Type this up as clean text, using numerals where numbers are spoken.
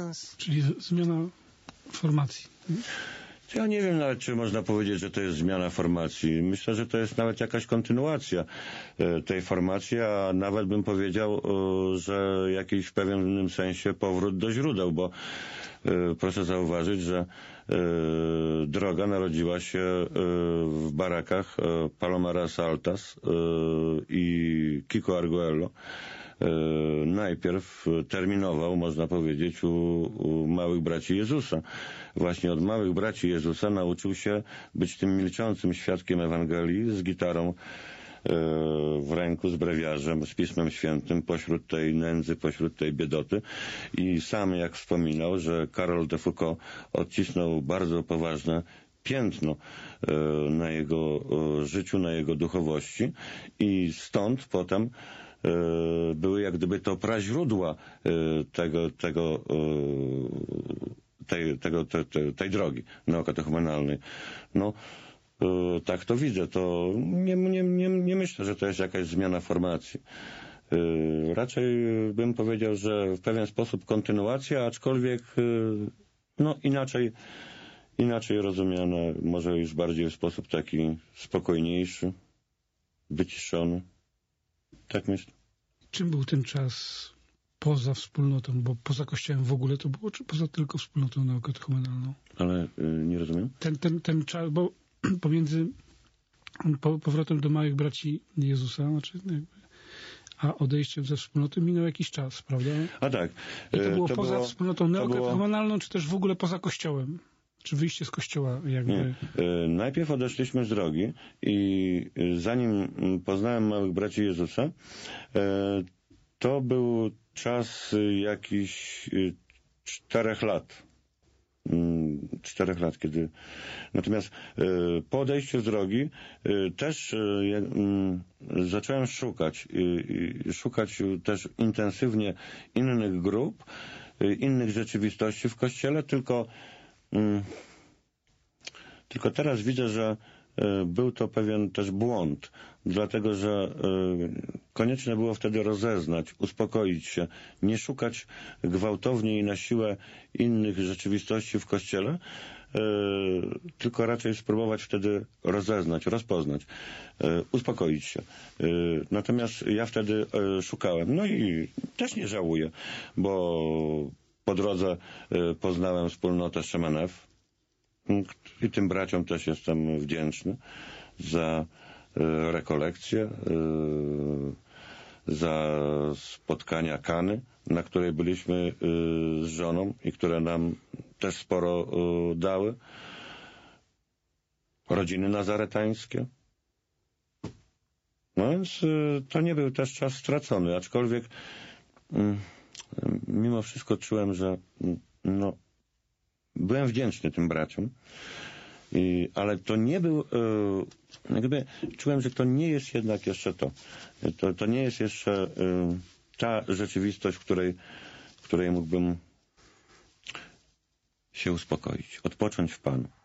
sens. Czyli zmiana formacji. Ja nie wiem nawet, czy można powiedzieć, że to jest zmiana formacji. Myślę, że to jest nawet jakaś kontynuacja tej formacji, a nawet bym powiedział, że jakiś w pewnym sensie powrót do źródeł, bo proszę zauważyć, że droga narodziła się w barakach Palomares Altas i Kiko Arguello. Najpierw terminował, można powiedzieć, u małych braci Jezusa. Właśnie od małych braci Jezusa nauczył się być tym milczącym świadkiem Ewangelii z gitarą w ręku, z brewiarzem, z Pismem Świętym pośród tej nędzy, pośród tej biedoty. I sam, jak wspominał, że Karol de Foucault odcisnął bardzo poważne piętno na jego życiu, na jego duchowości i stąd potem były jak gdyby to praźródła tej drogi neokatechumenalnej. No, tak to widzę. To nie myślę, że to jest jakaś zmiana formacji. Raczej bym powiedział, że w pewien sposób kontynuacja, aczkolwiek no inaczej rozumiane, może już bardziej w sposób taki spokojniejszy, wyciszony. Tak myślę. Czym był ten czas poza wspólnotą, bo poza Kościołem w ogóle to było, czy poza tylko wspólnotą neokatechumenalną? Ale nie rozumiem. Ten czas, bo pomiędzy powrotem do małych braci Jezusa, znaczy a odejściem ze wspólnoty minął jakiś czas, prawda? A tak. I to było poza wspólnotą neokatechumenalną, czy też w ogóle poza Kościołem? Czy wyjście z Kościoła jakby? Nie. Najpierw odeszliśmy z drogi i zanim poznałem małych braci Jezusa, to był czas jakichś 4 lat. 4 lat, kiedy... Natomiast po odejściu z drogi też zacząłem szukać też intensywnie innych grup, innych rzeczywistości w Kościele, tylko teraz widzę, że był to pewien też błąd, dlatego że konieczne było wtedy rozeznać, uspokoić się, nie szukać gwałtownie i na siłę innych rzeczywistości w Kościele, tylko raczej spróbować wtedy rozeznać, rozpoznać, uspokoić się. Natomiast ja wtedy szukałem, no i też nie żałuję, bo po drodze poznałem wspólnotę Szemenew i tym braciom też jestem wdzięczny za rekolekcje, za spotkania Kany, na której byliśmy z żoną i które nam też sporo dały. Rodziny nazaretańskie. No więc to nie był też czas stracony, aczkolwiek mimo wszystko czułem, że byłem wdzięczny tym braciom, ale to nie był, jakby czułem, że to nie jest jednak jeszcze to nie jest jeszcze ta rzeczywistość, w której mógłbym się uspokoić, odpocząć w Panu.